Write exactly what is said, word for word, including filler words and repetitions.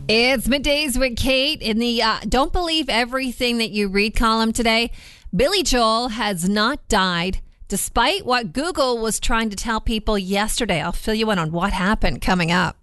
It's Middays with Kate in the uh, Don't Believe Everything That You Read column today. Billy Joel has not died, despite what Google was trying to tell people yesterday. I'll fill you in on what happened coming up.